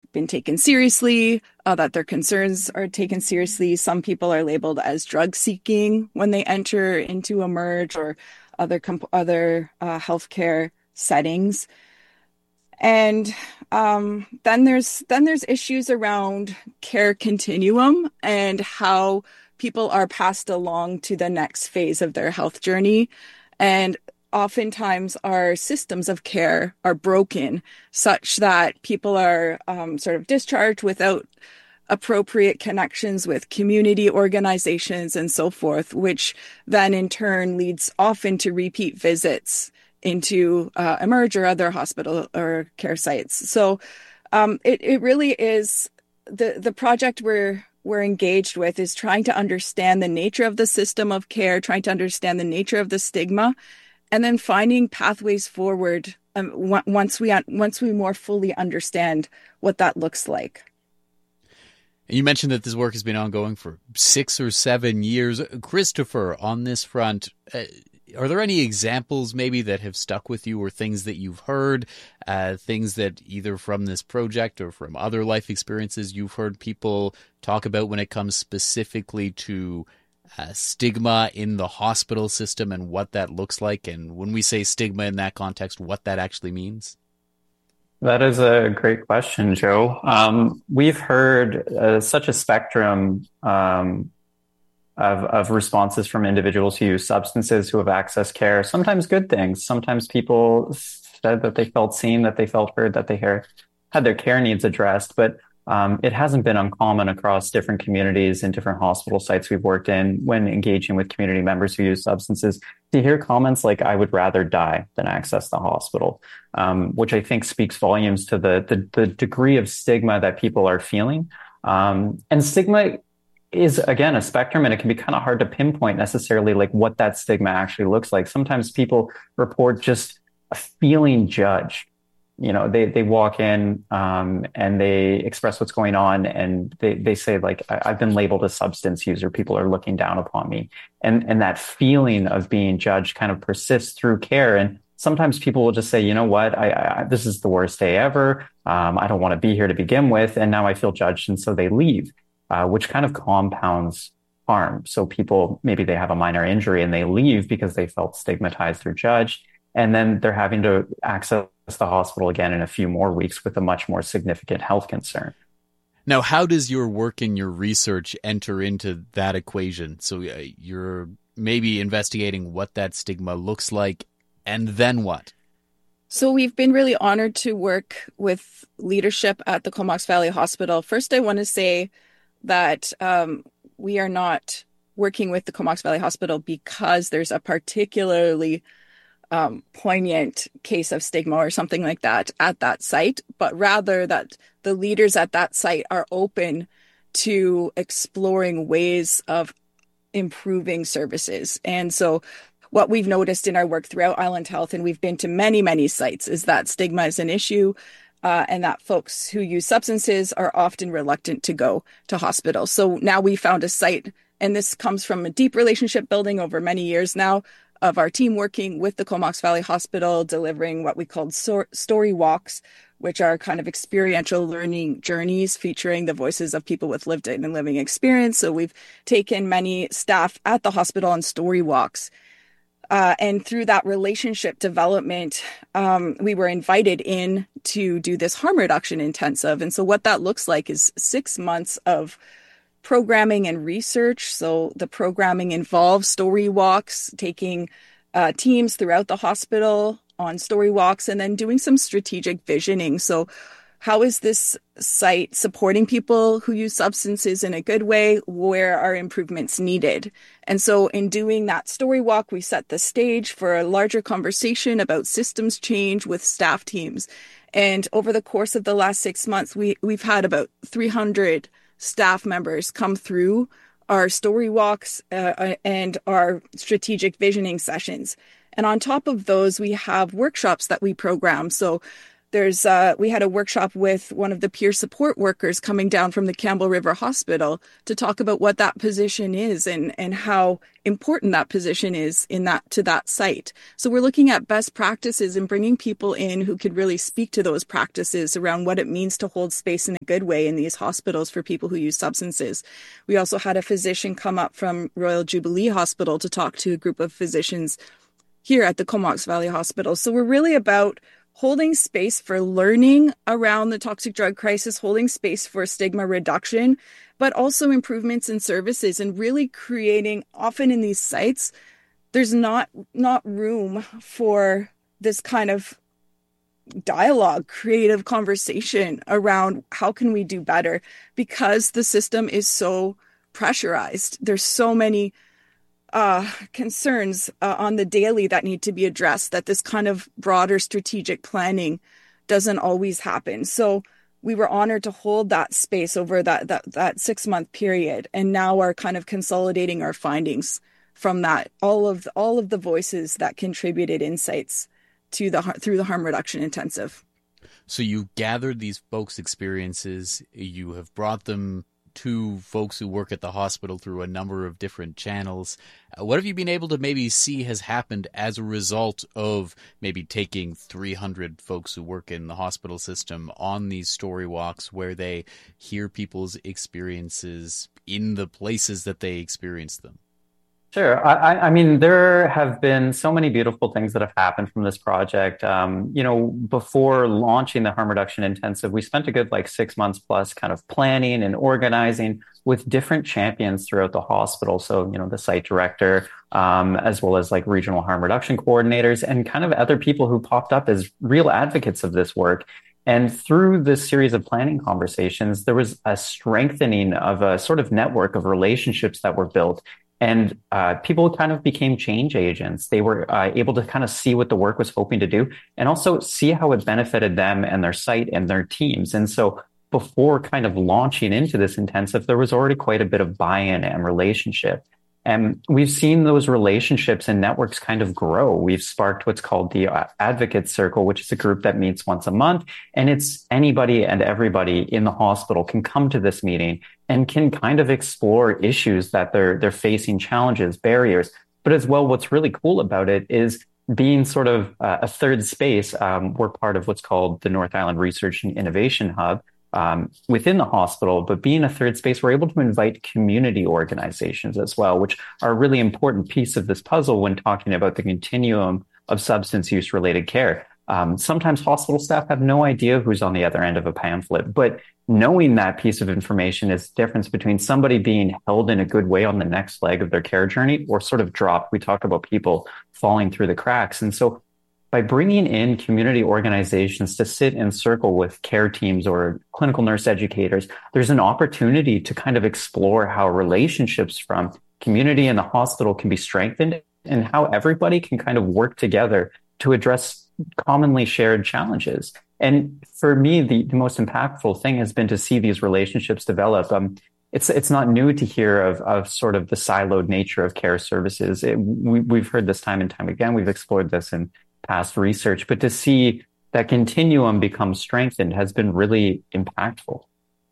been taken seriously, that their concerns are taken seriously. Some people are labeled as drug seeking when they enter into Emerge or other healthcare settings. And then there's issues around care continuum and how people are passed along to the next phase of their health journey. And oftentimes our systems of care are broken such that people are sort of discharged without appropriate connections with community organizations and so forth, which then in turn leads often to repeat visits into Emerge or other hospital or care sites. So it really is the project we're engaged with is trying to understand the nature of the system of care, trying to understand the nature of the stigma, and then finding pathways forward once we more fully understand what that looks like. And you mentioned that this work has been ongoing for 6 or 7 years. Christopher, on this front, are there any examples maybe that have stuck with you or things that you've heard, things that either from this project or from other life experiences you've heard people talk about when it comes specifically to stigma in the hospital system and what that looks like? And when we say stigma in that context, what that actually means? That is a great question, Joe. We've heard such a spectrum of responses from individuals who use substances, who have accessed care. Sometimes good things. Sometimes people said that they felt seen, that they felt heard, that they had their care needs addressed. But it hasn't been uncommon across different communities and different hospital sites we've worked in when engaging with community members who use substances to hear comments like, "I would rather die than access the hospital," which I think speaks volumes to the degree of stigma that people are feeling. And stigma is, again, a spectrum, and it can be kind of hard to pinpoint necessarily like what that stigma actually looks like. Sometimes people report just feeling judged. You know, they walk in and they express what's going on, and they say, like, "I've been labeled a substance user. People are looking down upon me." And that feeling of being judged kind of persists through care. And sometimes people will just say, "You know what, this is the worst day ever. I don't want to be here to begin with. And now I feel judged." And so they leave, which kind of compounds harm. So people, maybe they have a minor injury and they leave because they felt stigmatized or judged. And then they're having to access the hospital again in a few more weeks with a much more significant health concern. Now, how does your work and your research enter into that equation? So you're maybe investigating what that stigma looks like, and then what? So we've been really honored to work with leadership at the Comox Valley Hospital. First, I want to say that we are not working with the Comox Valley Hospital because there's a particularly poignant case of stigma or something like that at that site, but rather that the leaders at that site are open to exploring ways of improving services. And so what we've noticed in our work throughout Island Health, and we've been to many, many sites, is that stigma is an issue, and that folks who use substances are often reluctant to go to hospitals. So now we found a site, and this comes from a deep relationship building over many years now, of our team working with the Comox Valley Hospital, delivering what we called story walks, which are kind of experiential learning journeys featuring the voices of people with lived and living experience. So we've taken many staff at the hospital on story walks. And through that relationship development, we were invited in to do this harm reduction intensive. And so what that looks like is 6 months of programming and research. So the programming involves story walks, taking teams throughout the hospital on story walks, and then doing some strategic visioning. So how is this site supporting people who use substances in a good way? Where are improvements needed? And so in doing that story walk, we set the stage for a larger conversation about systems change with staff teams. And over the course of the last 6 months, we've had about 300 staff members come through our story walks and our strategic visioning sessions. And on top of those, we have workshops that we program. So We had a workshop with one of the peer support workers coming down from the Campbell River Hospital to talk about what that position is and how important that position is to that site. So we're looking at best practices and bringing people in who could really speak to those practices around what it means to hold space in a good way in these hospitals for people who use substances. We also had a physician come up from Royal Jubilee Hospital to talk to a group of physicians here at the Comox Valley Hospital. So we're really about holding space for learning around the toxic drug crisis, holding space for stigma reduction, but also improvements in services and really creating, often in these sites, there's not room for this kind of dialogue, creative conversation around how can we do better because the system is so pressurized. There's so many concerns on the daily that need to be addressed, that this kind of broader strategic planning doesn't always happen. So we were honored to hold that space over that 6-month period, and now are kind of consolidating our findings from that, all of the voices that contributed insights to through the harm reduction intensive. So you gathered these folks' experiences, you have brought them to folks who work at the hospital through a number of different channels. What have you been able to maybe see has happened as a result of maybe taking 300 folks who work in the hospital system on these story walks where they hear people's experiences in the places that they experience them? Sure. I mean, there have been so many beautiful things that have happened from this project. Before launching the Harm Reduction Intensive, we spent a good 6 months plus kind of planning and organizing with different champions throughout the hospital. So, the site director, as well as regional harm reduction coordinators and kind of other people who popped up as real advocates of this work. And through this series of planning conversations, there was a strengthening of a sort of network of relationships that were built. And people kind of became change agents. They were able to kind of see what the work was hoping to do and also see how it benefited them and their site and their teams. And so before kind of launching into this intensive, there was already quite a bit of buy-in and relationship. And we've seen those relationships and networks kind of grow. We've sparked what's called the Advocate Circle, which is a group that meets once a month. And it's anybody and everybody in the hospital can come to this meeting and can kind of explore issues that they're facing, challenges, barriers. But as well, what's really cool about it is being sort of a third space. We're part of what's called the North Island Research and Innovation Hub within the hospital, but being a third space, we're able to invite community organizations as well, which are a really important piece of this puzzle when talking about the continuum of substance use related care. Sometimes hospital staff have no idea who's on the other end of a pamphlet, but knowing that piece of information is the difference between somebody being held in a good way on the next leg of their care journey or sort of dropped. We talk about people falling through the cracks. And so by bringing in community organizations to sit in circle with care teams or clinical nurse educators, there's an opportunity to kind of explore how relationships from community and the hospital can be strengthened and how everybody can kind of work together to address commonly shared challenges. And for me, the most impactful thing has been to see these relationships develop. It's not new to hear of sort of the siloed nature of care services. We've heard this time and time again. We've explored this in past research, but to see that continuum become strengthened has been really impactful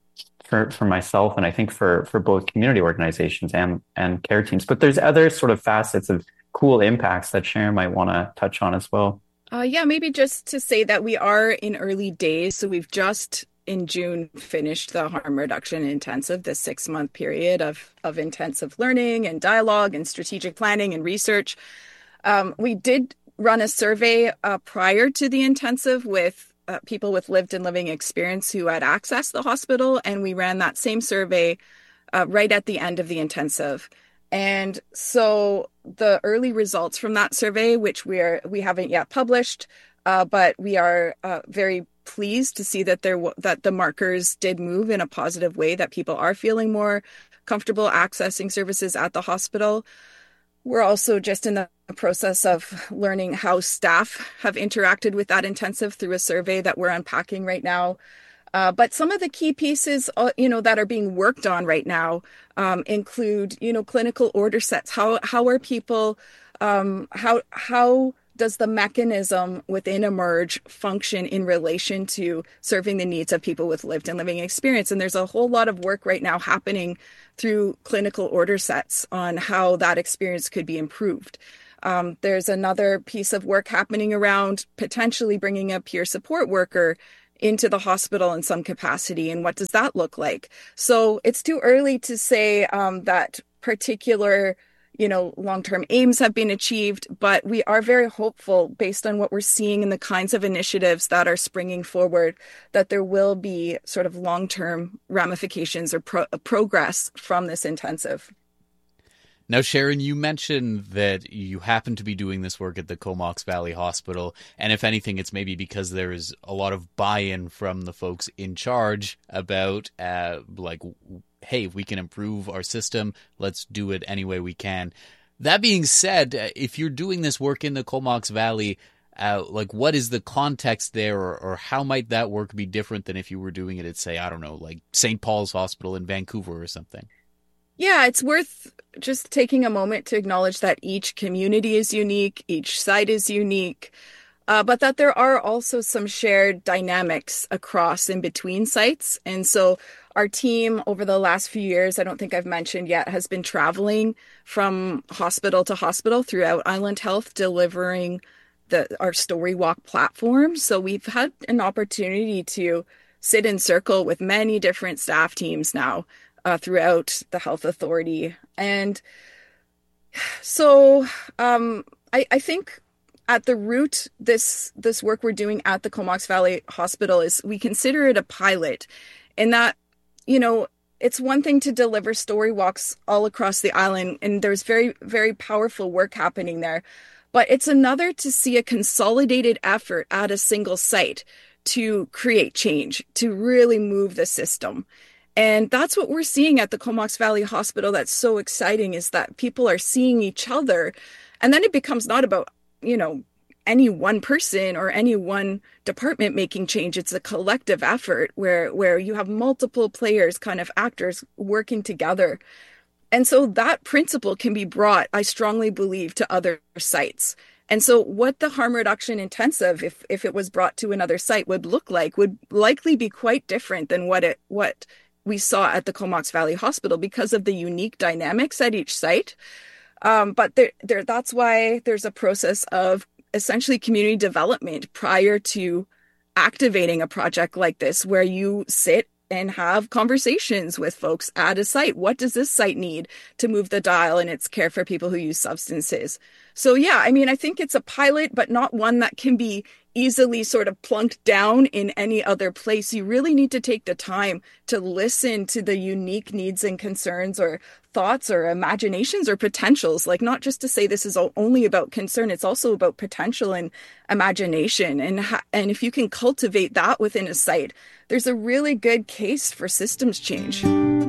for myself, and I think for both community organizations and care teams. But there's other sort of facets of cool impacts that Sharon might want to touch on as well. Maybe just to say that we are in early days. So we've just in June finished the Harm Reduction Intensive, the 6-month period of intensive learning and dialogue and strategic planning and research. We did run a survey prior to the intensive with people with lived and living experience who had accessed the hospital. And we ran that same survey right at the end of the intensive. And so the early results from that survey, which we haven't yet published, but we are very pleased to see that that the markers did move in a positive way, that people are feeling more comfortable accessing services at the hospital. We're also just in the process of learning how staff have interacted with that intensive through a survey that we're unpacking right now. But some of the key pieces, that are being worked on right now include, clinical order sets. How are people, how does the mechanism within Emerge function in relation to serving the needs of people with lived and living experience? And there's a whole lot of work right now happening through clinical order sets on how that experience could be improved. There's another piece of work happening around potentially bringing a peer support worker into the hospital in some capacity. And what does that look like? So it's too early to say that particular long-term aims have been achieved, but we are very hopeful based on what we're seeing in the kinds of initiatives that are springing forward, that there will be sort of long-term ramifications or progress from this intensive. Now, Sharon, you mentioned that you happen to be doing this work at the Comox Valley Hospital, and if anything, it's maybe because there is a lot of buy-in from the folks in charge about, hey, if we can improve our system, let's do it any way we can. That being said, if you're doing this work in the Comox Valley, what is the context there, or how might that work be different than if you were doing it at, say, I don't know, like St. Paul's Hospital in Vancouver or something? Yeah, it's worth just taking a moment to acknowledge that each community is unique, each site is unique, but that there are also some shared dynamics across and between sites. And so our team over the last few years, I don't think I've mentioned yet, has been traveling from hospital to hospital throughout Island Health, delivering our Story Walk platform. So we've had an opportunity to sit in circle with many different staff teams now throughout the health authority. And so I think at the root, this work we're doing at the Comox Valley Hospital is we consider it a pilot, in that, it's one thing to deliver story walks all across the island, and there's very, very powerful work happening there. But it's another to see a consolidated effort at a single site to create change, to really move the system. And that's what we're seeing at the Comox Valley Hospital that's so exciting, is that people are seeing each other. And then it becomes not about, any one person or any one department making change. It's a collective effort where you have multiple players, kind of actors working together. And so that principle can be brought, I strongly believe, to other sites. And so what the harm reduction intensive, if it was brought to another site, would look like would likely be quite different than what we saw at the Comox Valley Hospital, because of the unique dynamics at each site. But that's why there's a process of essentially community development prior to activating a project like this, where you sit and have conversations with folks at a site. What does this site need to move the dial in its care for people who use substances? So yeah, I think it's a pilot, but not one that can be easily sort of plunked down in any other place. You really need to take the time to listen to the unique needs and concerns or thoughts or imaginations or potentials, like not just to say this is only about concern, it's also about potential and imagination. And if you can cultivate that within a site, there's a really good case for systems change.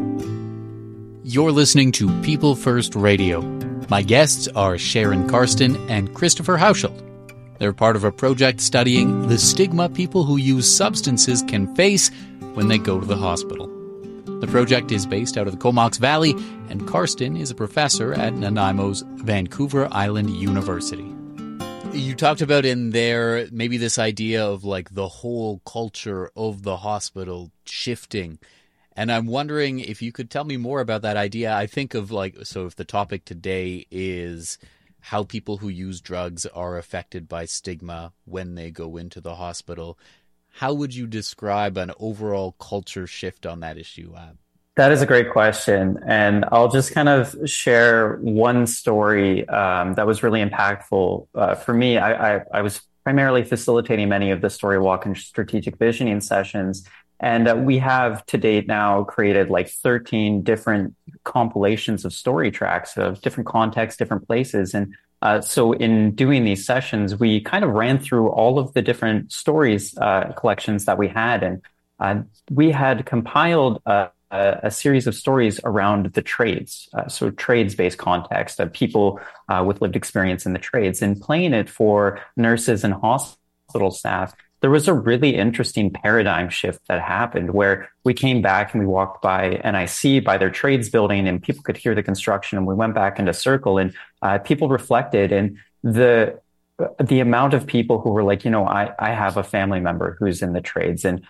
You're listening to People First Radio. My guests are Sharon Karsten and Christopher Hauschild. They're part of a project studying the stigma people who use substances can face when they go to the hospital. The project is based out of the Comox Valley, and Karsten is a professor at Nanaimo's Vancouver Island University. You talked about in there maybe this idea of like the whole culture of the hospital shifting. And I'm wondering if you could tell me more about that idea. I think of so if the topic today is how people who use drugs are affected by stigma when they go into the hospital, how would you describe an overall culture shift on that issue? That is a great question. And I'll just kind of share one story that was really impactful. For me, I was primarily facilitating many of the Story Walk and strategic visioning sessions. And we have to date now created 13 different compilations of story tracks of different contexts, different places. And so in doing these sessions, we kind of ran through all of the different stories collections that we had. And we had compiled a series of stories around the trades, so trades-based context of people with lived experience in the trades, and playing it for nurses and hospital staff. There was a really interesting paradigm shift that happened where we came back and we walked by NIC, by their trades building, and people could hear the construction. And we went back into circle and people reflected. And the the amount of people who were like, I have a family member who's in the trades, and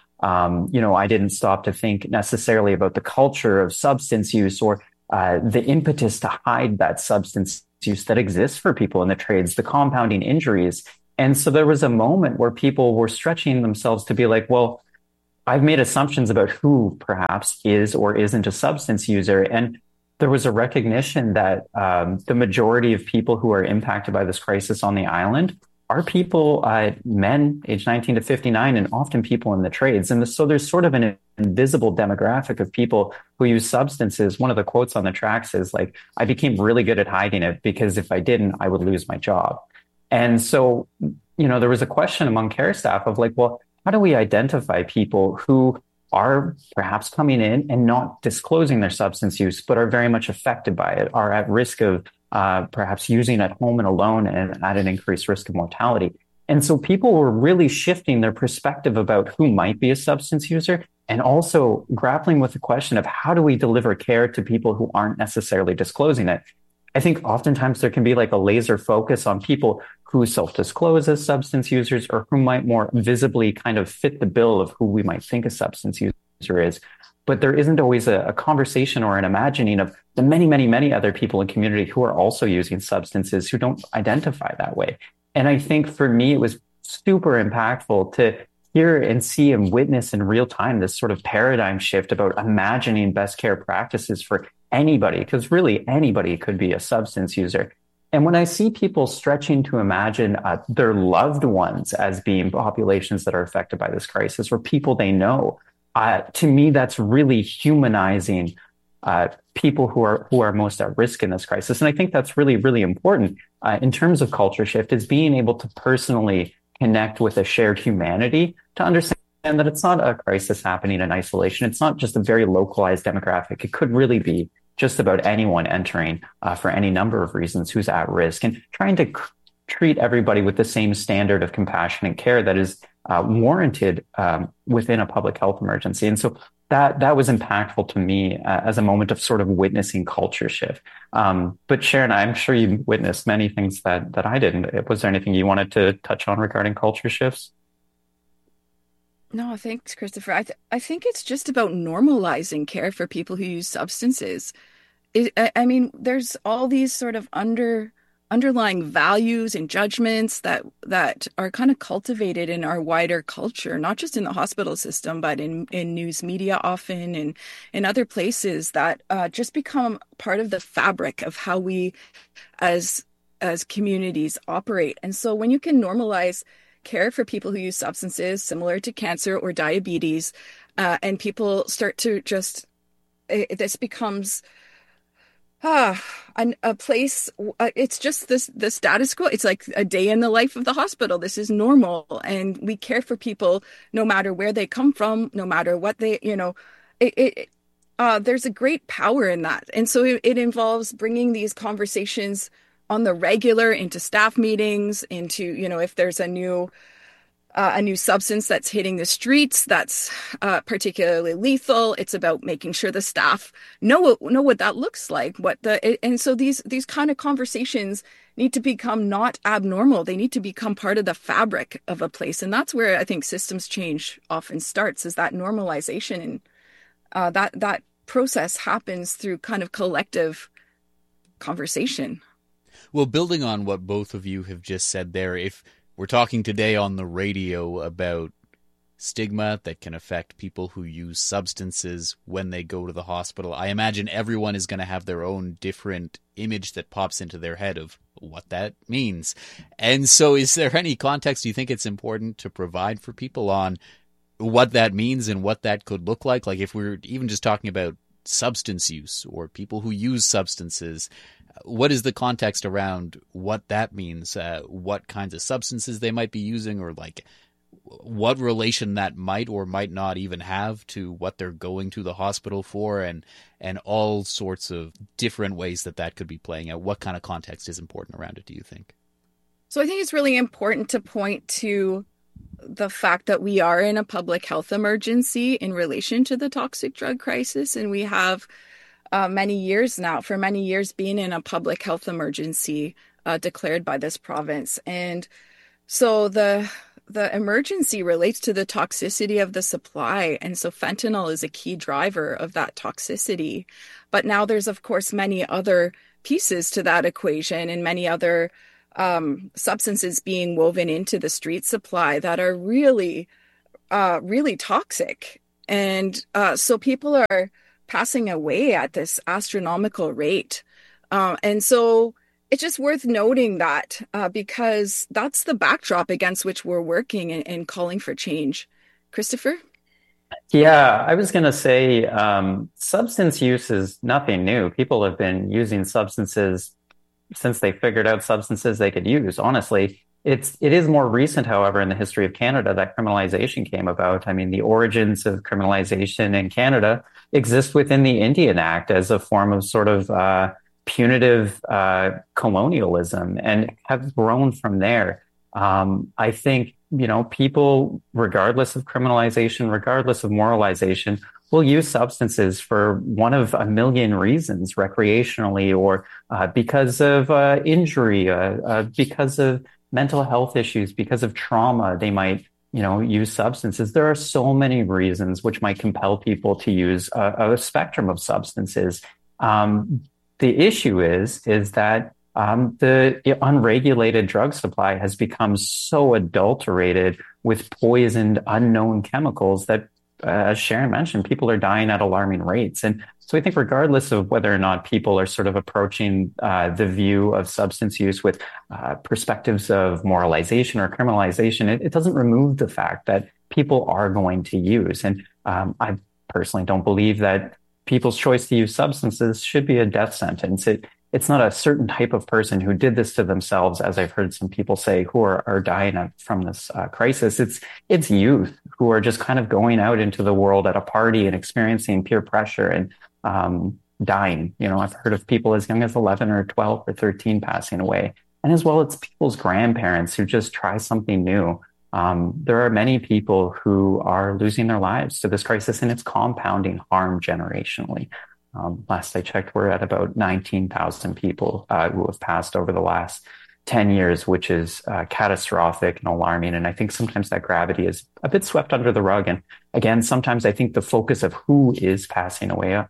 I didn't stop to think necessarily about the culture of substance use or the impetus to hide that substance use that exists for people in the trades, the compounding injuries. And so there was a moment where people were stretching themselves to be like, well, I've made assumptions about who perhaps is or isn't a substance user. And there was a recognition that the majority of people who are impacted by this crisis on the island are people, men aged 19 to 59, and often people in the trades. And so there's sort of an invisible demographic of people who use substances. One of the quotes on the tracks is like, I became really good at hiding it because if I didn't, I would lose my job. And so, there was a question among care staff of like, well, how do we identify people who are perhaps coming in and not disclosing their substance use, but are very much affected by it, are at risk of perhaps using at home and alone and at an increased risk of mortality. And so people were really shifting their perspective about who might be a substance user and also grappling with the question of how do we deliver care to people who aren't necessarily disclosing it. I think oftentimes there can be like a laser focus on people who self-disclose as substance users or who might more visibly kind of fit the bill of who we might think a substance user is. But there isn't always a conversation or an imagining of the many, many, many other people in community who are also using substances who don't identify that way. And I think for me, it was super impactful to hear and see and witness in real time this sort of paradigm shift about imagining best care practices for anybody, because really anybody could be a substance user. And when I see people stretching to imagine their loved ones as being populations that are affected by this crisis or people they know, to me, that's really humanizing people who are most at risk in this crisis. And I think that's really, really important in terms of culture shift, is being able to personally connect with a shared humanity to understand that it's not a crisis happening in isolation. It's not just a very localized demographic. It could really be just about anyone entering for any number of reasons who's at risk, and trying to treat everybody with the same standard of compassionate care that is warranted within a public health emergency. And so that was impactful to me as a moment of sort of witnessing culture shift. But Sharon, I'm sure you witnessed many things that I didn't. Was there anything you wanted to touch on regarding culture shifts? No, thanks, Christopher. I think it's just about normalizing care for people who use substances. I mean, there's all these sort of underlying values and judgments that are kind of cultivated in our wider culture, not just in the hospital system, but in news media often and in other places that just become part of the fabric of how we as communities operate. And so when you can normalize care for people who use substances similar to cancer or diabetes, and people start to just, this becomes a place, it's just the status quo. It's like a day in the life of the hospital. This is normal. And we care for people no matter where they come from, no matter what they, there's a great power in that. And so it involves bringing these conversations on the regular into staff meetings, into, if there's a new substance that's hitting the streets that's particularly lethal. It's about making sure the staff know what that looks like. And so these kind of conversations need to become not abnormal. They need to become part of the fabric of a place, and that's where I think systems change often starts. Is that normalization, and that process happens through kind of collective conversation. Well, building on what both of you have just said there, if we're talking today on the radio about stigma that can affect people who use substances when they go to the hospital, I imagine everyone is going to have their own different image that pops into their head of what that means. And so is there any context you think it's important to provide for people on what that means and what that could look like? Like if we're even just talking about substance use or people who use substances, what is the context around what that means? What kinds of substances they might be using, or like what relation that might or might not even have to what they're going to the hospital for, and all sorts of different ways that could be playing out. What kind of context is important around it, do you think? So I think it's really important to point to the fact that we are in a public health emergency in relation to the toxic drug crisis, and we have for many years being in a public health emergency declared by this province. And so the emergency relates to the toxicity of the supply. And so fentanyl is a key driver of that toxicity. But now there's, of course, many other pieces to that equation and many other substances being woven into the street supply that are really toxic. And so people are passing away at this astronomical rate. And so it's just worth noting that because that's the backdrop against which we're working and calling for change. Christopher? Yeah, I was going to say substance use is nothing new. People have been using substances since they figured out substances they could use. Honestly, it is more recent, however, in the history of Canada that criminalization came about. I mean, the origins of criminalization in Canada exist within the Indian Act as a form of sort of punitive colonialism and have grown from there. I think, people, regardless of criminalization, regardless of moralization, will use substances for one of a million reasons, recreationally or because of injury, because of mental health issues, because of trauma. They might, use substances. There are so many reasons which might compel people to use a spectrum of substances. The issue is that the unregulated drug supply has become so adulterated with poisoned, unknown chemicals that, as Sharon mentioned, people are dying at alarming rates. And so I think regardless of whether or not people are sort of approaching the view of substance use with perspectives of moralization or criminalization, it doesn't remove the fact that people are going to use. And I personally don't believe that people's choice to use substances should be a death sentence. It's not a certain type of person who did this to themselves, as I've heard some people say, who are dying from this crisis. It's youth who are just kind of going out into the world at a party and experiencing peer pressure and dying. I've heard of people as young as 11 or 12 or 13 passing away. And as well, it's people's grandparents who just try something new. There are many people who are losing their lives to this crisis, and it's compounding harm generationally. Last I checked, we're at about 19,000 people who have passed over the last 10 years, which is catastrophic and alarming. And I think sometimes that gravity is a bit swept under the rug. And again, sometimes I think the focus of who is passing away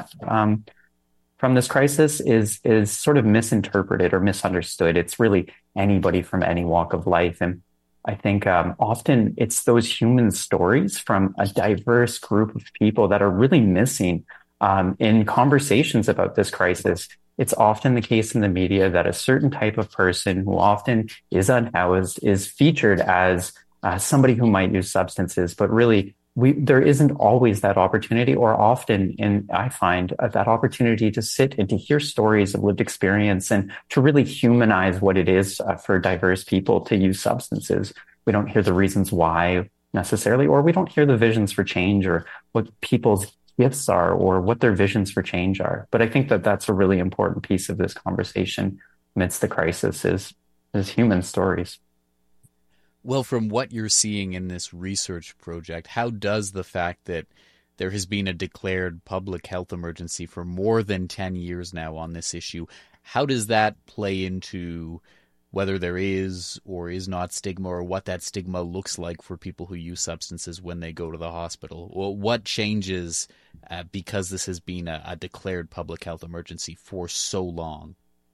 from this crisis is sort of misinterpreted or misunderstood. It's really anybody from any walk of life. And I think often it's those human stories from a diverse group of people that are really missing in conversations about this crisis. It's often the case in the media that a certain type of person who often is unhoused is featured as somebody who might use substances, but really there isn't always that opportunity, or often I find that opportunity to sit and to hear stories of lived experience and to really humanize what it is for diverse people to use substances. We don't hear the reasons why necessarily, or we don't hear the visions for change or what people's gifts are or what their visions for change are. But I think that that's a really important piece of this conversation amidst the crisis is human stories. Well, from what you're seeing in this research project, how does the fact that there has been a declared public health emergency for more than 10 years now on this issue, how does that play into whether there is or is not stigma, or what that stigma looks like for people who use substances when they go to the hospital? Well, what changes because this has been a declared public health emergency for so long?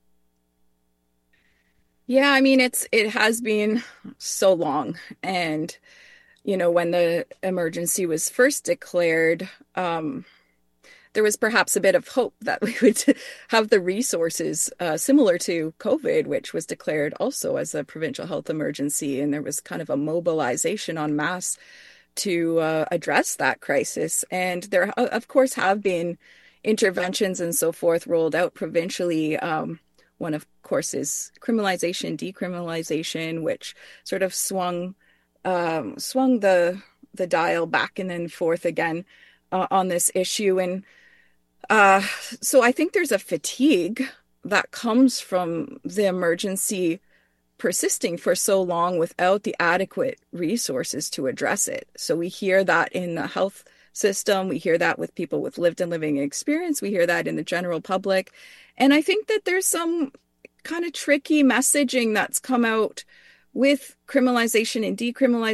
Yeah, I mean, it has been so long. And, when the emergency was first declared, there was perhaps a bit of hope that we would have the resources similar to COVID, which was declared also as a provincial health emergency. And there was kind of a mobilization en masse to address that crisis. And there, of course, have been interventions and so forth rolled out provincially. One, of course, is criminalization, decriminalization, which sort of swung the dial back and then forth again on this issue. And so I think there's a fatigue that comes from the emergency persisting for so long without the adequate resources to address it. So we hear that in the health system. We hear that with people with lived and living experience. We hear that in the general public. And I think that there's some kind of tricky messaging that's come out with criminalization and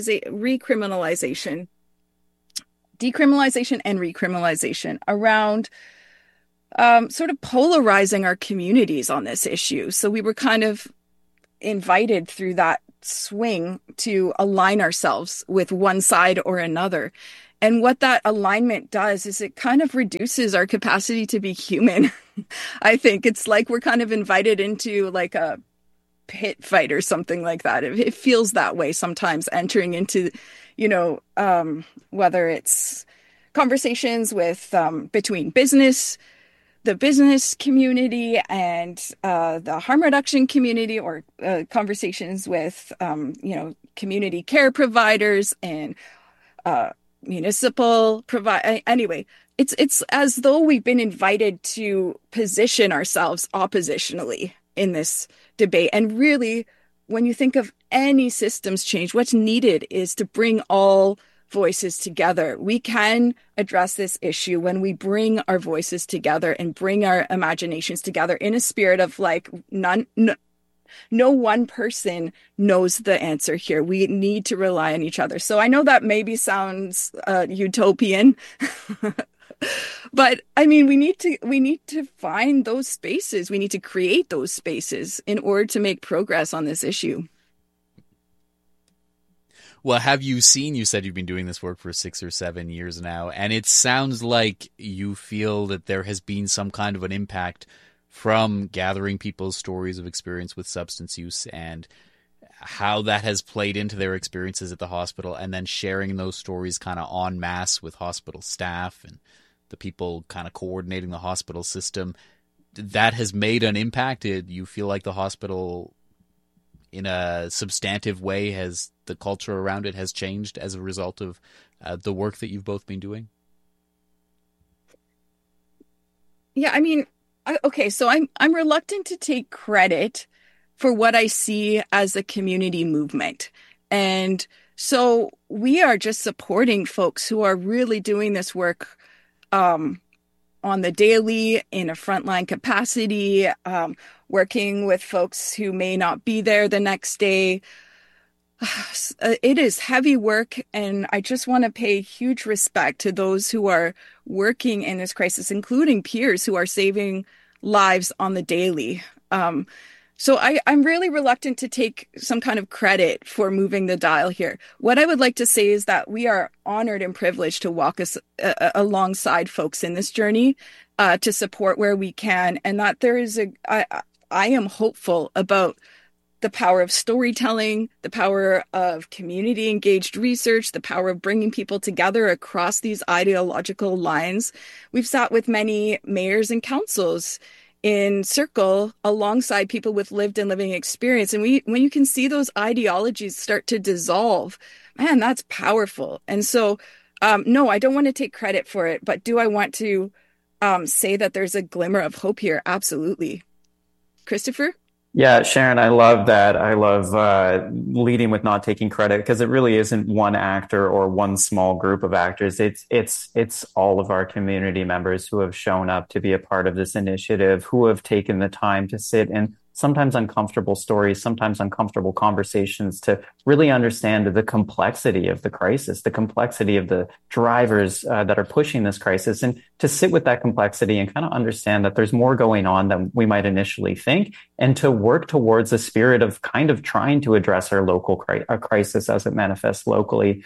decriminalization and recriminalization around sort of polarizing our communities on this issue. So we were kind of invited through that swing to align ourselves with one side or another. And what that alignment does is it kind of reduces our capacity to be human. I think it's like we're kind of invited into like a pit fight or something like that. It feels that way sometimes, entering into, whether it's conversations with between the business community and the harm reduction community, or conversations with community care providers and municipal anyway. It's as though we've been invited to position ourselves oppositionally in this debate. And really, when you think of any systems change, what's needed is to bring all voices together. We can address this issue when we bring our voices together and bring our imaginations together in a spirit of like no one person knows the answer here. We need to rely on each other. So I know that maybe sounds utopian, but I mean, we need to find those spaces. We need to create those spaces in order to make progress on this issue. Well, you said you've been doing this work for 6 or 7 years now, and it sounds like you feel that there has been some kind of an impact from gathering people's stories of experience with substance use and how that has played into their experiences at the hospital, and then sharing those stories kind of en masse with hospital staff and the people kind of coordinating the hospital system. That has made an impact. You feel like the hospital, in a substantive way, the culture around it has changed as a result of the work that you've both been doing? Yeah, I mean, okay, so I'm reluctant to take credit for what I see as a community movement. And so we are just supporting folks who are really doing this work on the daily in a frontline capacity, working with folks who may not be there the next day. It is heavy work, and I just want to pay huge respect to those who are working in this crisis, including peers who are saving lives on the daily. So I'm really reluctant to take some kind of credit for moving the dial here. What I would like to say is that we are honored and privileged to walk alongside folks in this journey, to support where we can, and that there is I am hopeful about the power of storytelling, the power of community engaged research, the power of bringing people together across these ideological lines. We've sat with many mayors and councils in circle alongside people with lived and living experience. And when you can see those ideologies start to dissolve, man, that's powerful. And so, no, I don't want to take credit for it, but do I want to say that there's a glimmer of hope here? Absolutely. Christopher? Yeah, Sharon, I love that. I love leading with not taking credit, because it really isn't one actor or one small group of actors. It's all of our community members who have shown up to be a part of this initiative, who have taken the time to sit in sometimes uncomfortable stories, sometimes uncomfortable conversations, to really understand the complexity of the crisis, the complexity of the drivers that are pushing this crisis, and to sit with that complexity and kind of understand that there's more going on than we might initially think, and to work towards a spirit of kind of trying to address our local crisis as it manifests locally.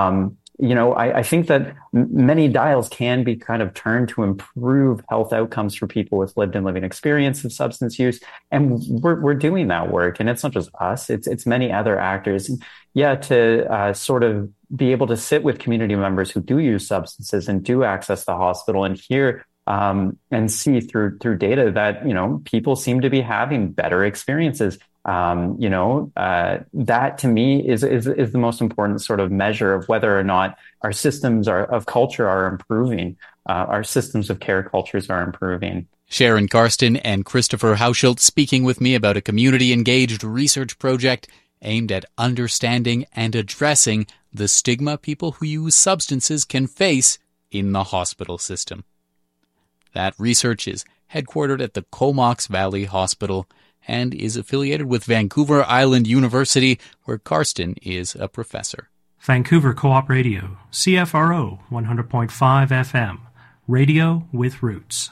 I think that many dials can be kind of turned to improve health outcomes for people with lived and living experience of substance use. And we're doing that work. And it's not just us, it's many other actors. And yeah, to sort of be able to sit with community members who do use substances and do access the hospital and hear and see through data that, people seem to be having better experiences. That to me is the most important sort of measure of whether or not our systems of culture are improving. Our systems of care cultures are improving. Sharon Karsten and Christopher Hauschild speaking with me about a community-engaged research project aimed at understanding and addressing the stigma people who use substances can face in the hospital system. That research is headquartered at the Comox Valley Hospital, and is affiliated with Vancouver Island University, where Karsten is a professor. Vancouver Co-op Radio, CFRO 100.5 FM, radio with roots.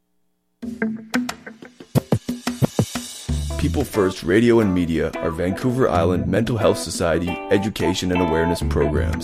People First Radio and Media are Vancouver Island Mental Health Society education and awareness programs.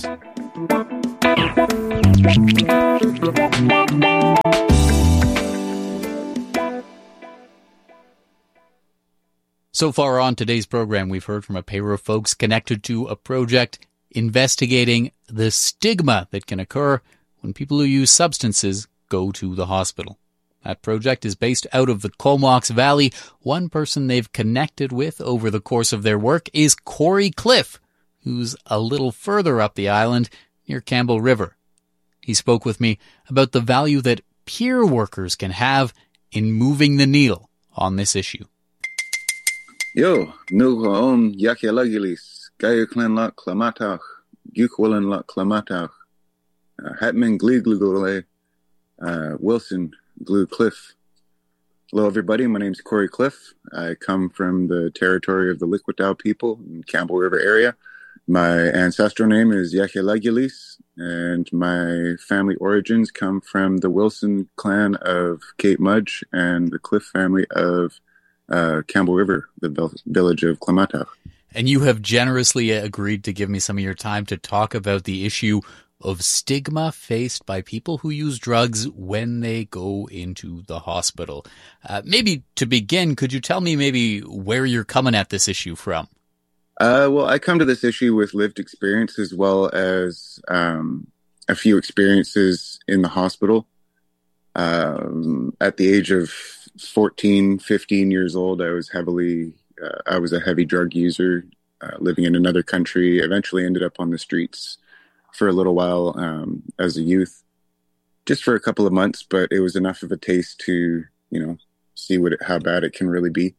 So far on today's program, we've heard from a pair of folks connected to a project investigating the stigma that can occur when people who use substances go to the hospital. That project is based out of the Comox Valley. One person they've connected with over the course of their work is Corey Cliff, who's a little further up the island near Campbell River. He spoke with me about the value that peer workers can have in moving the needle on this issue. Yo, nuhoon yakialagilis, gayuklen la klamatach, gukwillen la klamatach, Hatman Gleeglugole, Wilson Glue Cliff. Hello, everybody. My name is Corey Cliff. I come from the territory of the Liquidau people in Campbell River area. My ancestral name is Yakialagilis, and my family origins come from the Wilson clan of Cape Mudge and the Cliff family of Campbell River, the village of Klamatach. And you have generously agreed to give me some of your time to talk about the issue of stigma faced by people who use drugs when they go into the hospital. Maybe to begin, could you tell me maybe where you're coming at this issue from? Well, I come to this issue with lived experience as well as a few experiences in the hospital. At the age of 14, 15 years old, I was a heavy drug user, living in another country, eventually ended up on the streets for a little while as a youth, just for a couple of months, but it was enough of a taste to, see how bad it can really be.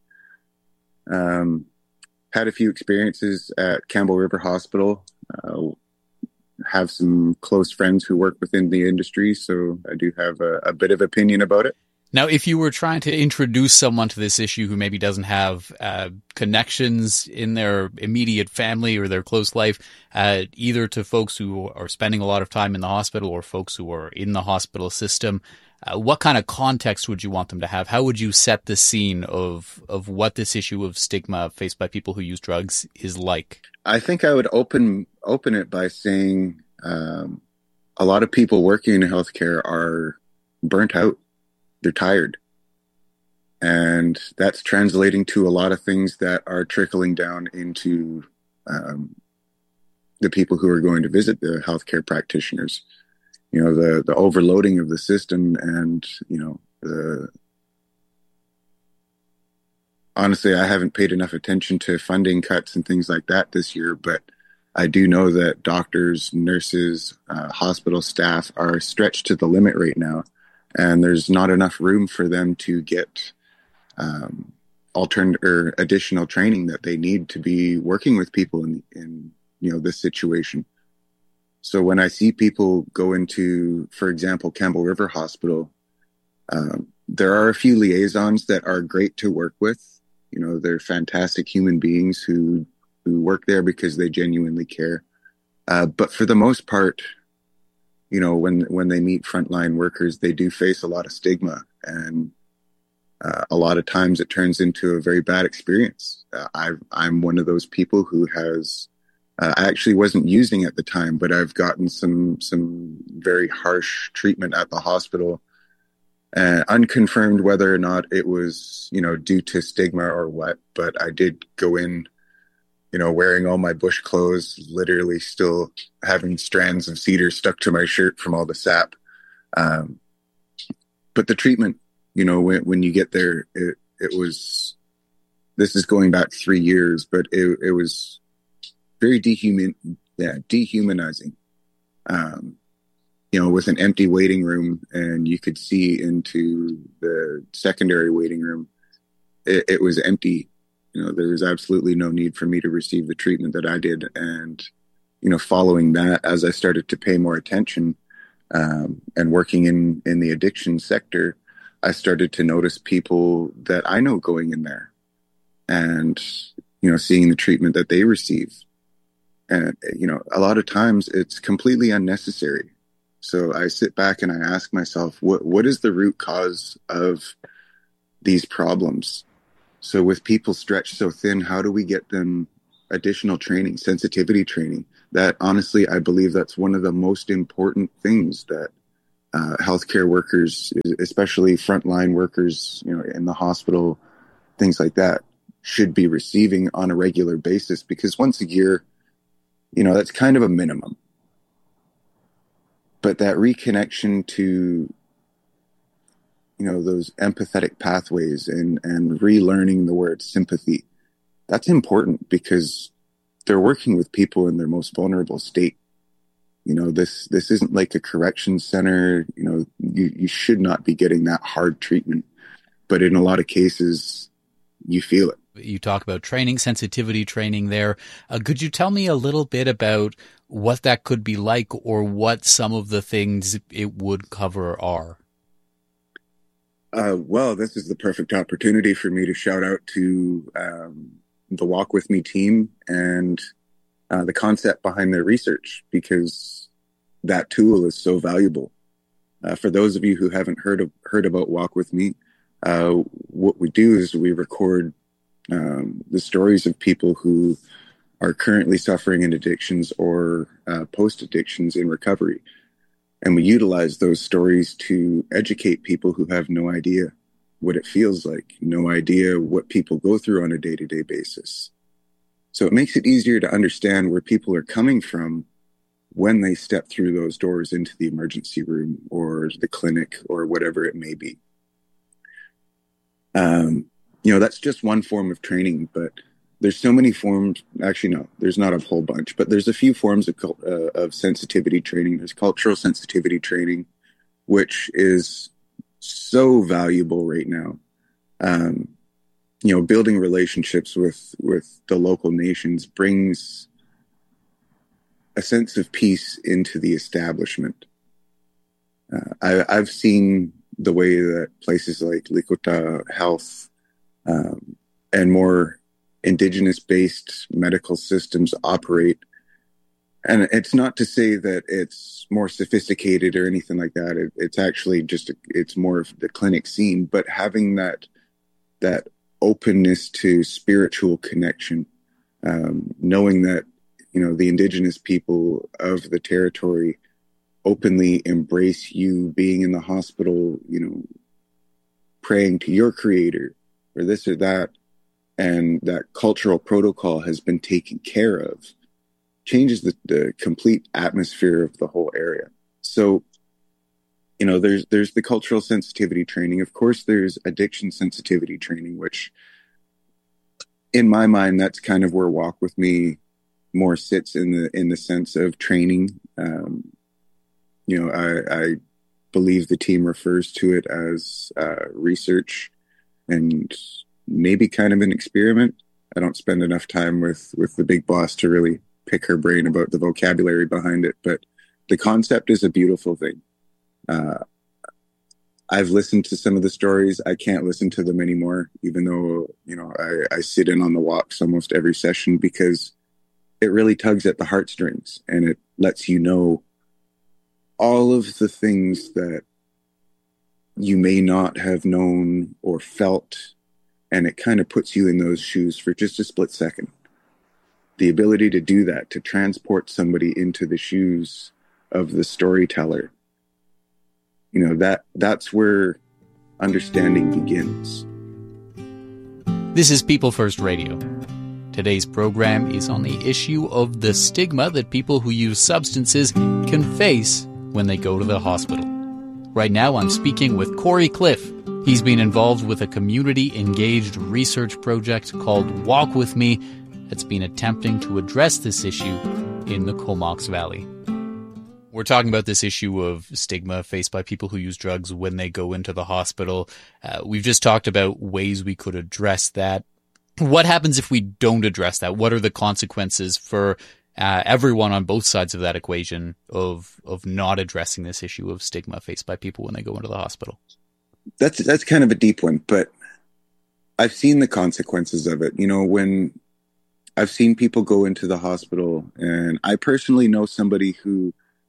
Had a few experiences at Campbell River Hospital, have some close friends who work within the industry, so I do have a bit of opinion about it. Now, if you were trying to introduce someone to this issue who maybe doesn't have connections in their immediate family or their close life, either to folks who are spending a lot of time in the hospital or folks who are in the hospital system, what kind of context would you want them to have? How would you set the scene of what this issue of stigma faced by people who use drugs is like? I think I would open it by saying a lot of people working in healthcare are burnt out. They're tired. And that's translating to a lot of things that are trickling down into the people who are going to visit the healthcare practitioners. The overloading of the system and, honestly, I haven't paid enough attention to funding cuts and things like that this year, but I do know that doctors, nurses, hospital staff are stretched to the limit right now. And there's not enough room for them to get alternate or additional training that they need to be working with people in this situation. So when I see people go into, for example, Campbell River Hospital, there are a few liaisons that are great to work with. They're fantastic human beings who work there because they genuinely care. But for the most part, when they meet frontline workers, they do face a lot of stigma, and a lot of times it turns into a very bad experience. I'm one of those people who has, I actually wasn't using at the time, but I've gotten some very harsh treatment at the hospital, unconfirmed whether or not it was, due to stigma or what, but I did go in, wearing all my bush clothes, literally still having strands of cedar stuck to my shirt from all the sap. But the treatment, when you get there, it was, this is going back 3 years, but it was very dehumanizing. With an empty waiting room and you could see into the secondary waiting room, it was empty. There was absolutely no need for me to receive the treatment that I did. And, following that, as I started to pay more attention and working in the addiction sector, I started to notice people that I know going in there. and, seeing the treatment that they receive. And, a lot of times it's completely unnecessary. So I sit back and I ask myself, what is the root cause of these problems? So with people stretched so thin, how do we get them additional training, sensitivity training? That honestly, I believe that's one of the most important things that healthcare workers, especially frontline workers, in the hospital, things like that, should be receiving on a regular basis, because once a year, that's kind of a minimum. But that reconnection to, those empathetic pathways and relearning the word sympathy, that's important, because they're working with people in their most vulnerable state. This isn't like a correction center. You should not be getting that hard treatment, but in a lot of cases, you feel it. You talk about training, sensitivity training there. Could you tell me a little bit about what that could be like, or what some of the things it would cover are? Well, this is the perfect opportunity for me to shout out to the Walk With Me team and the concept behind their research, because that tool is so valuable. For those of you who haven't heard about Walk With Me, what we do is we record the stories of people who are currently suffering in addictions or post-addictions in recovery. And we utilize those stories to educate people who have no idea what it feels like, no idea what people go through on a day-to-day basis. So it makes it easier to understand where people are coming from when they step through those doors into the emergency room or the clinic or whatever it may be. That's just one form of training, but there's so many forms. Actually, no, there's not a whole bunch, but there's a few forms of sensitivity training. There's cultural sensitivity training, which is so valuable right now. Building relationships with the local nations brings a sense of peace into the establishment. I've seen the way that places like Likuta Health and more Indigenous-based medical systems operate. And it's not to say that it's more sophisticated or anything like that. It's actually it's more of the clinic scene, but having that openness to spiritual connection, knowing that, the Indigenous people of the territory openly embrace you being in the hospital, praying to your creator or this or that, and that cultural protocol has been taken care of, changes the complete atmosphere of the whole area. So, there's the cultural sensitivity training. Of course, there's addiction sensitivity training, which in my mind, that's kind of where Walk With Me more sits in the sense of training. I believe the team refers to it as research and maybe kind of an experiment. I don't spend enough time with the big boss to really pick her brain about the vocabulary behind it, but the concept is a beautiful thing. I've listened to some of the stories. I can't listen to them anymore, even though, I sit in on the walks almost every session, because it really tugs at the heartstrings and it lets you know all of the things that you may not have known or felt. And it kind of puts you in those shoes for just a split second. The ability to do that, to transport somebody into the shoes of the storyteller, that's where understanding begins. This is People First Radio. Today's program is on the issue of the stigma that people who use substances can face when they go to the hospital. Right now, I'm speaking with Corey Cliff. He's been involved with a community-engaged research project called Walk With Me that's been attempting to address this issue in the Comox Valley. We're talking about this issue of stigma faced by people who use drugs when they go into the hospital. We've just talked about ways we could address that. What happens if we don't address that? What are the consequences for everyone on both sides of that equation of not addressing this issue of stigma faced by people when they go into the hospital? That's kind of a deep one, but I've seen the consequences of it. When I've seen people go into the hospital, and I personally know somebody who,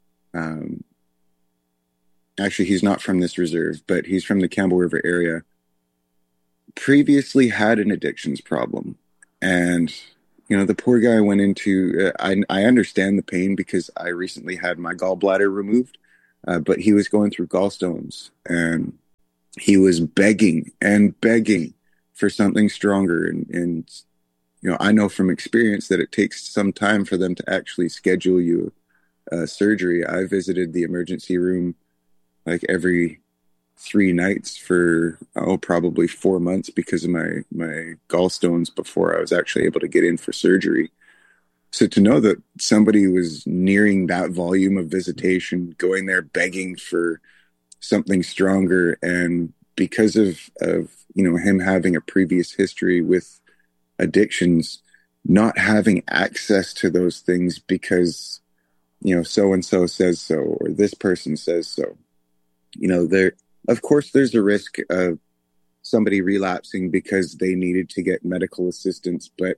actually, he's not from this reserve, but he's from the Campbell River area, previously had an addictions problem. And, the poor guy went into, I understand the pain because I recently had my gallbladder removed, but he was going through gallstones, and he was begging and begging for something stronger. And I know from experience that it takes some time for them to actually schedule you surgery. I visited the emergency room like every 3 nights for probably 4 months because of my gallstones before I was actually able to get in for surgery. So to know that somebody was nearing that volume of visitation, going there begging for something stronger, and because of him having a previous history with addictions, not having access to those things because so and so says so, or this person says so, there, of course, there's a risk of somebody relapsing because they needed to get medical assistance. But,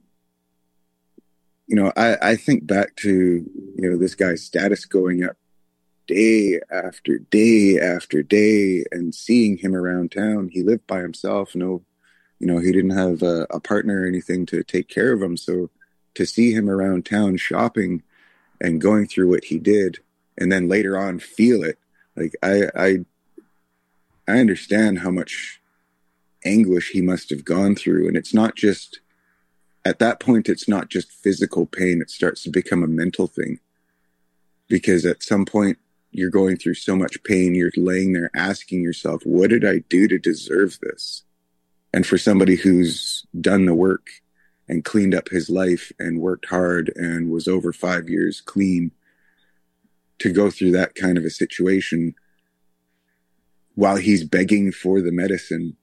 I think back to, this guy's status going up day after day after day, and seeing him around town. He lived by himself. No, he didn't have a partner or anything to take care of him. So to see him around town shopping and going through what he did, and then later on feel it, like I understand how much anguish he must have gone through. And it's not just, at that point, it's not just physical pain. It starts to become a mental thing, because at some point you're going through so much pain, you're laying there asking yourself, what did I do to deserve this? And for somebody who's done the work and cleaned up his life and worked hard and was over 5 years clean, to go through that kind of a situation while he's begging for the medicine,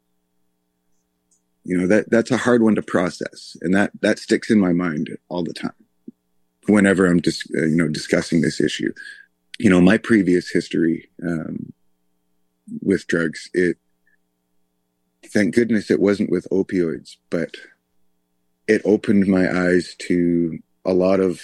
that's a hard one to process. And that sticks in my mind all the time whenever I'm just, discussing this issue. My previous history with drugs, thank goodness it wasn't with opioids, but it opened my eyes to a lot of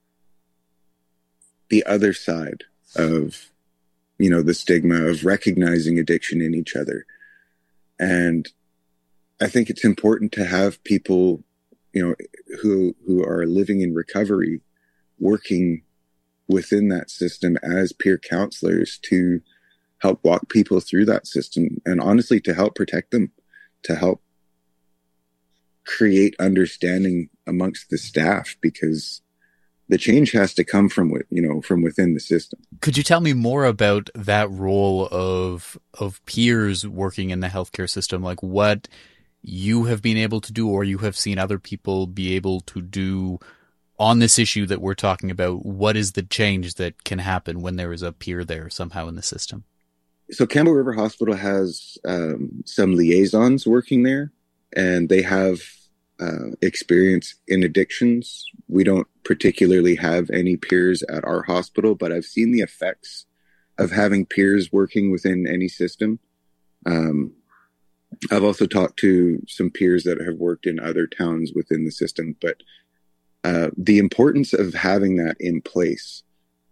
the other side of, the stigma of recognizing addiction in each other. And I think it's important to have people, who are living in recovery, working within that system as peer counselors to help walk people through that system, and honestly to help protect them, to help create understanding amongst the staff, because the change has to come from within the system. Could you tell me more about that role of peers working in the healthcare system, like what you have been able to do, or you have seen other people be able to do on this issue that we're talking about? What is the change that can happen when there is a peer there somehow in the system? So Campbell River Hospital has some liaisons working there, and they have experience in addictions. We don't particularly have any peers at our hospital, but I've seen the effects of having peers working within any system. I've also talked to some peers that have worked in other towns within the system, but the importance of having that in place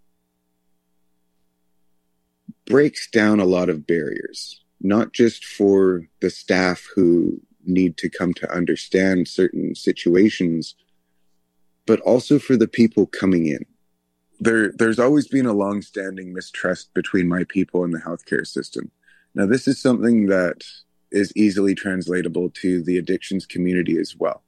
breaks down a lot of barriers, not just for the staff who need to come to understand certain situations, but also for the people coming in. There's always been a long-standing mistrust between my people and the healthcare system. Now, this is something that is easily translatable to the addictions community as well.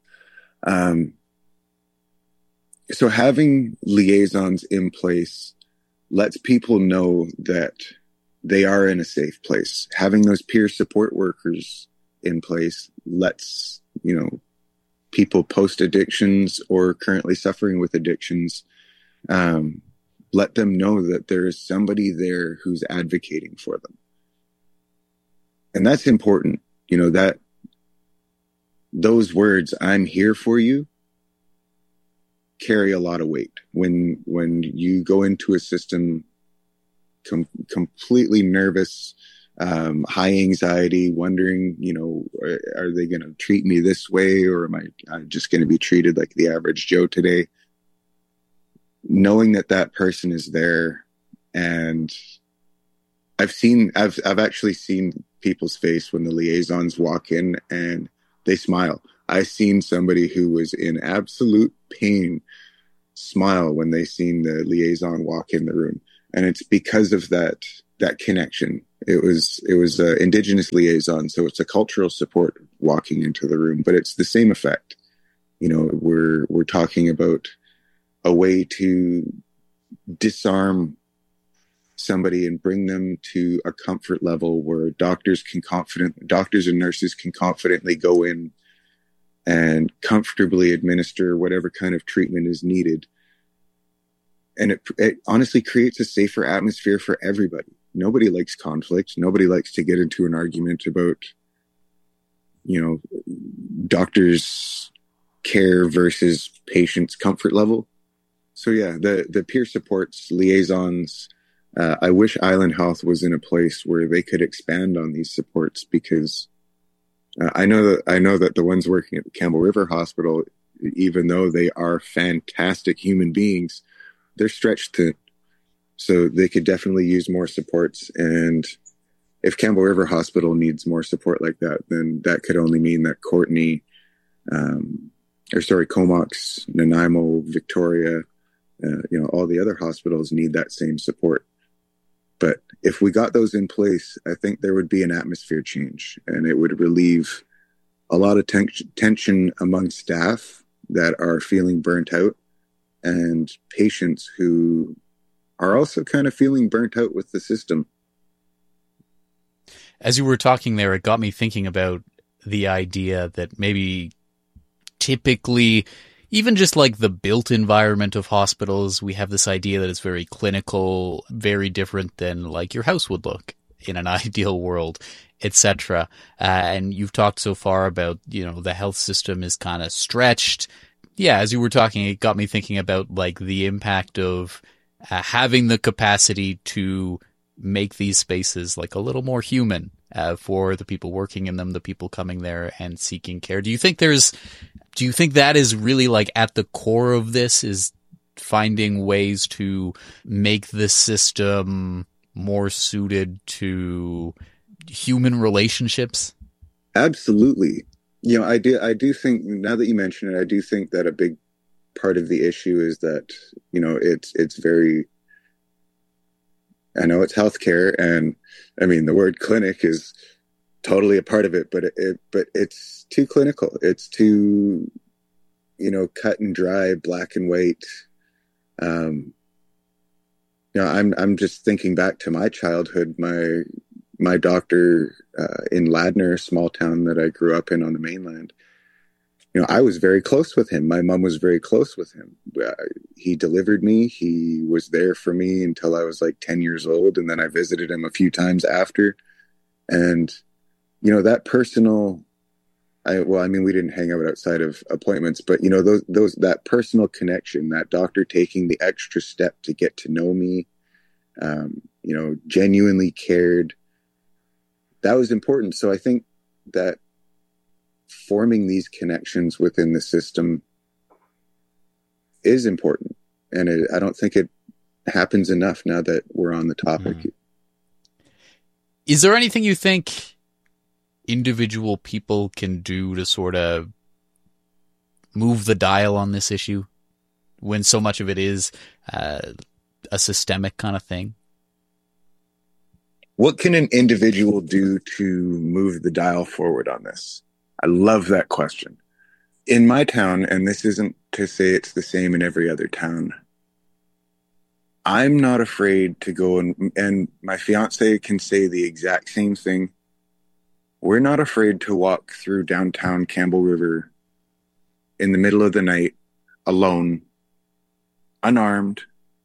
So having liaisons in place lets people know that they are in a safe place. Having those peer support workers in place lets, people post addictions or currently suffering with addictions, let them know that there is somebody there who's advocating for them. And that's important, that those words, I'm here for you, carry a lot of weight. When you go into a system completely nervous, high anxiety, wondering, are they going to treat me this way, or am I just going to be treated like the average Joe today? Knowing that that person is there, and I've actually seen people's face when the liaisons walk in and they smile. I've seen somebody who was in absolute pain smile when they seen the liaison walk in the room, and it's because of that connection. It was Indigenous liaison, so it's a cultural support walking into the room, but it's the same effect. We're talking about a way to disarm somebody and bring them to a comfort level where doctors and nurses can confidently go in and comfortably administer whatever kind of treatment is needed. And it honestly creates a safer atmosphere for everybody. Nobody likes conflict. Nobody likes to get into an argument about, doctors' care versus patients' comfort level. So yeah, the peer supports, liaisons, I wish Island Health was in a place where they could expand on these supports, because I know that the ones working at the Campbell River Hospital, even though they are fantastic human beings, they're stretched thin. So they could definitely use more supports. And if Campbell River Hospital needs more support like that, then that could only mean that Comox, Nanaimo, Victoria, all the other hospitals need that same support. But if we got those in place, I think there would be an atmosphere change, and it would relieve a lot of tension among staff that are feeling burnt out, and patients who are also kind of feeling burnt out with the system. As you were talking there, it got me thinking about the idea that maybe typically, even just like the built environment of hospitals, we have this idea that it's very clinical, very different than like your house would look in an ideal world, etc. And you've talked so far about, the health system is kind of stretched. Yeah, as you were talking, it got me thinking about like the impact of having the capacity to make these spaces like a little more human for the people working in them, the people coming there and seeking care. Do you think that is really like at the core of this, is finding ways to make the system more suited to human relationships? Absolutely. I do think, now that you mention it, I do think that a big part of the issue is that, it's very, I know it's healthcare, and I mean, the word clinic is totally a part of it, but it's too clinical. It's too, cut and dry, black and white. I'm just thinking back to my childhood. My doctor in Ladner, a small town that I grew up in on the mainland, I was very close with him. My mom was very close with him. He delivered me. He was there for me until I was like 10 years old. And then I visited him a few times after. And, that personal, we didn't hang out outside of appointments, but that personal connection, that doctor taking the extra step to get to know me, genuinely cared, that was important. So I think that forming these connections within the system is important. And I don't think it happens enough now that we're on the topic. Is there anything you think individual people can do to sort of move the dial on this issue when so much of it is a systemic kind of thing? What can an individual do to move the dial forward on this? I love that question. In my town, and this isn't to say it's the same in every other town, I'm not afraid to go and my fiance can say the exact same thing. We're not afraid to walk through downtown Campbell River in the middle of the night, alone, unarmed.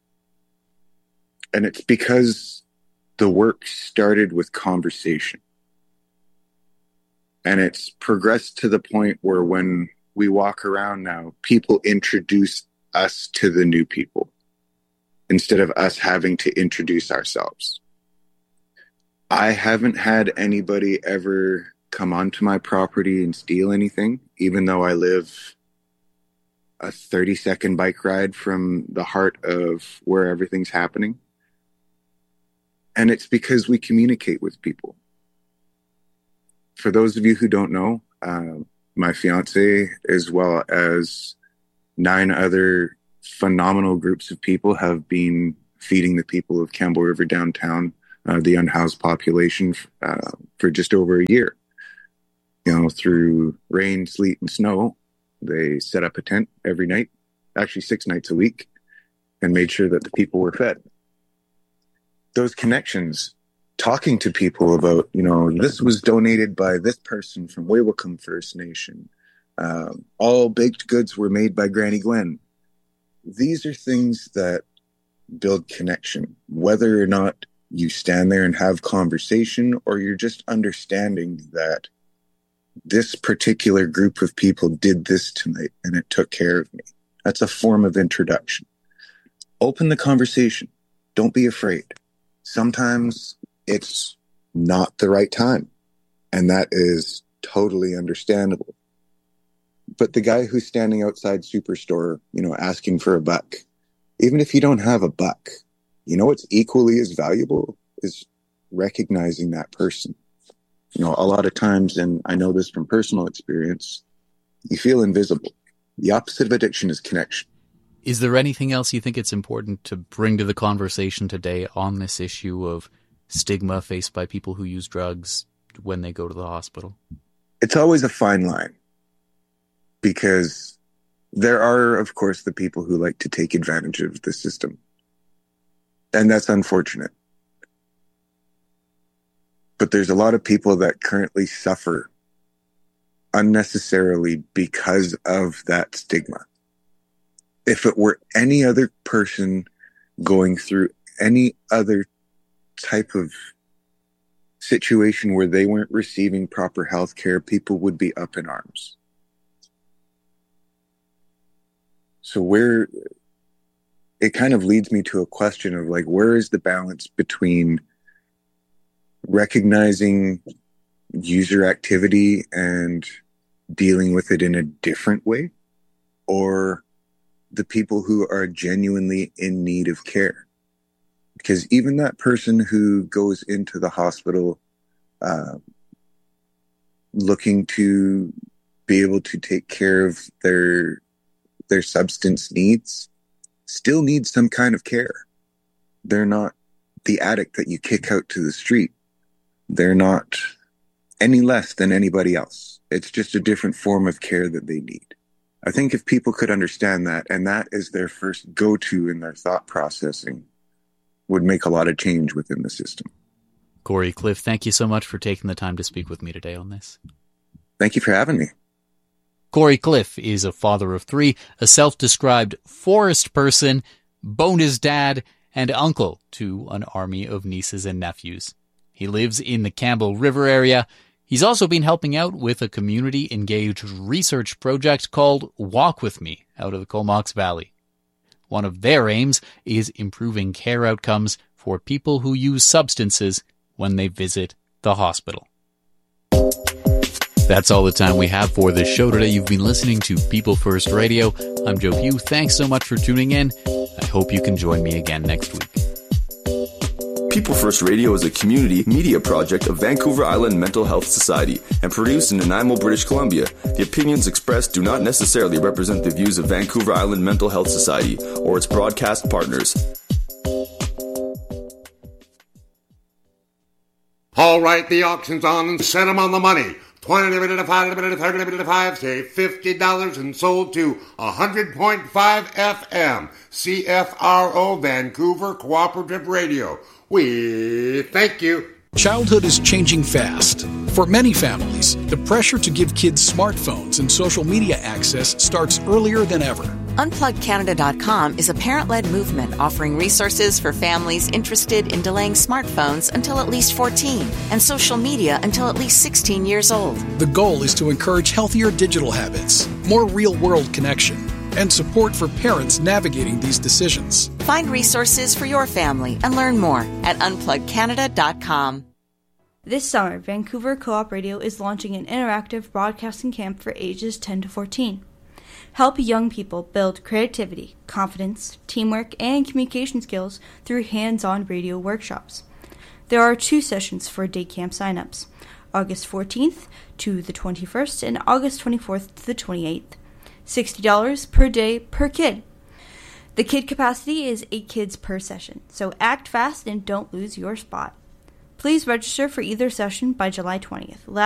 And it's because the work started with conversation. And it's progressed to the point where when we walk around now, people introduce us to the new people instead of us having to introduce ourselves. I haven't had anybody ever come onto my property and steal anything, even though I live a 30-second bike ride from the heart of where everything's happening. And it's because we communicate with people. For those of you who don't know, my fiance, as well as 9 other phenomenal groups of people, have been feeding the people of Campbell River downtown, the unhoused population, for just over a year. Through rain, sleet, and snow, they set up a tent every night, actually 6 nights a week, and made sure that the people were fed. Those connections, talking to people about, this was donated by this person from Wewicum First Nation. All baked goods were made by Granny Gwen. These are things that build connection, whether or not you stand there and have conversation, or you're just understanding that this particular group of people did this tonight and it took care of me. That's a form of introduction. Open the conversation. Don't be afraid. Sometimes it's not the right time, and that is totally understandable. But the guy who's standing outside Superstore, asking for a buck, even if you don't have a buck, what's equally as valuable is recognizing that person. A lot of times, and I know this from personal experience, you feel invisible. The opposite of addiction is connection. Is there anything else you think it's important to bring to the conversation today on this issue of stigma faced by people who use drugs when they go to the hospital? It's always a fine line, because there are, of course, the people who like to take advantage of the system. And that's unfortunate. But there's a lot of people that currently suffer unnecessarily because of that stigma. If it were any other person going through any other type of situation where they weren't receiving proper health care, people would be up in arms. So it kind of leads me to a question of where is the balance between recognizing user activity and dealing with it in a different way, or the people who are genuinely in need of care? Because even that person who goes into the hospital looking to be able to take care of their substance needs still needs some kind of care. They're not the addict that you kick out to the street. They're not any less than anybody else. It's just a different form of care that they need. I think if people could understand that, and that is their first go-to in their thought processing, would make a lot of change within the system. Corey Cliff, thank you so much for taking the time to speak with me today on this. Thank you for having me. Corey Cliff is a father of 3, a self-described forest person, bonus dad, and uncle to an army of nieces and nephews. He lives in the Campbell River area. He's also been helping out with a community-engaged research project called Walk With Me out of the Comox Valley. One of their aims is improving care outcomes for people who use substances when they visit the hospital. That's all the time we have for this show today. You've been listening to People First Radio. I'm Joe Pugh. Thanks so much for tuning in. I hope you can join me again next week. People First Radio is a community media project of Vancouver Island Mental Health Society and produced in Nanaimo, British Columbia. The opinions expressed do not necessarily represent the views of Vancouver Island Mental Health Society or its broadcast partners. All right, the auction's on and set them on the money. 20 to 5, 30 to 5, say $50 and sold to 100.5 FM, CFRO Vancouver Cooperative Radio. We thank you. Childhood is changing fast. For many families, the pressure to give kids smartphones and social media access starts earlier than ever. UnplugCanada.com is a parent-led movement offering resources for families interested in delaying smartphones until at least 14 and social media until at least 16 years old. The goal is to encourage healthier digital habits, more real-world connection, and support for parents navigating these decisions. Find resources for your family and learn more at UnplugCanada.com. This summer, Vancouver Co-op Radio is launching an interactive broadcasting camp for ages 10 to 14. Help young people build creativity, confidence, teamwork, and communication skills through hands-on radio workshops. There are 2 sessions for day camp signups, August 14th to the 21st and August 24th to the 28th. $60 per day per kid. The kid capacity is 8 kids per session, so act fast and don't lose your spot. Please register for either session by July 20th.